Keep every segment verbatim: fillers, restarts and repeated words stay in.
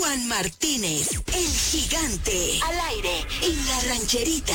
Juan Martínez, el gigante, al aire en La Rancherita.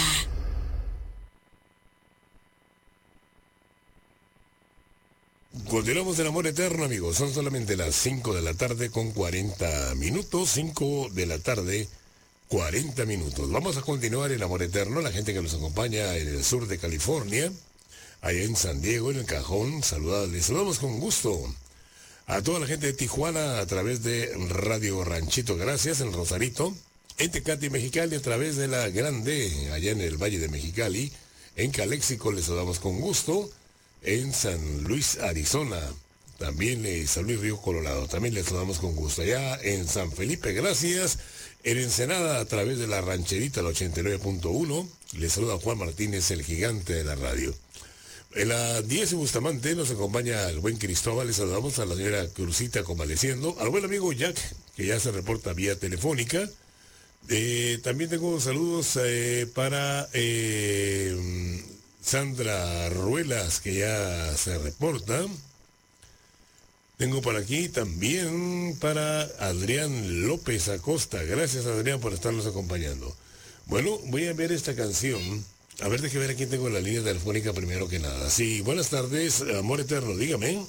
Continuamos en Amor Eterno, amigos. Son solamente las cinco de la tarde con cuarenta minutos. cinco de la tarde, cuarenta minutos. Vamos a continuar en Amor Eterno. La gente que nos acompaña en el sur de California, allá en San Diego, en el Cajón, saludarles. Saludamos con gusto a toda la gente de Tijuana a través de Radio Ranchito, gracias, en Rosarito, en Tecate, Mexicali, a través de la Grande, allá en el Valle de Mexicali, en Calexico, les saludamos con gusto, en San Luis, Arizona, también en San Luis Río Colorado, también les saludamos con gusto, allá en San Felipe, gracias, en Ensenada, a través de la Rancherita, el ochenta y nueve punto uno, les saluda Juan Martínez, el gigante de la radio. En la diez de Bustamante nos acompaña el buen Cristóbal, le saludamos a la señora Crucita convaleciendo, al buen amigo Jack, que ya se reporta vía telefónica. Eh, también tengo saludos eh, para eh, Sandra Ruelas, que ya se reporta. Tengo por aquí también para Adrián López Acosta. Gracias, Adrián, por estarnos acompañando. Bueno, voy a ver esta canción. A ver, déjeme ver a quién tengo en la línea telefónica primero que nada. Sí, buenas tardes, Amor Eterno, dígame.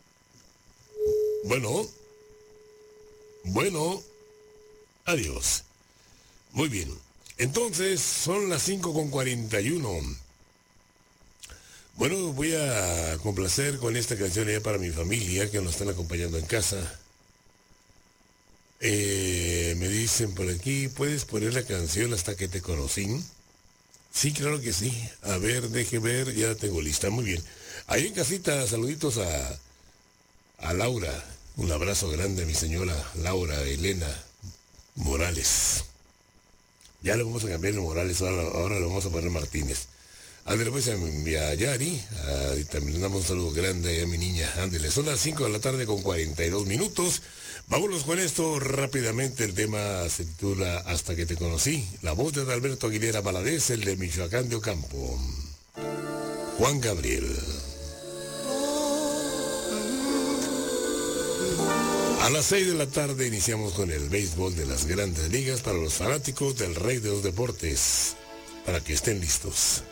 Bueno. Bueno. Adiós. Muy bien. Entonces, son las cinco con cuarenta y uno. Bueno, voy a complacer con esta canción ya para mi familia que nos están acompañando en casa. Eh, me dicen por aquí, ¿puedes poner la canción Hasta que te conocí? Sí, claro que sí. A ver, deje ver, ya la tengo lista. Muy bien. Ahí en casita, saluditos a, a Laura. Un abrazo grande a mi señora Laura Elena Morales. Ya le vamos a cambiar el Morales, ahora, ahora le vamos a poner Martínez. Ándale pues a, a Yari, a, y también le damos un saludo grande a mi niña. Ándale, son las cinco de la tarde con cuarenta y dos minutos. Vámonos con esto rápidamente. El tema se titula Hasta que te conocí. La voz de Alberto Aguilera Valadez, el de Michoacán de Ocampo. Juan Gabriel. A las seis de la tarde iniciamos con el béisbol de las grandes ligas para los fanáticos del rey de los deportes. Para que estén listos.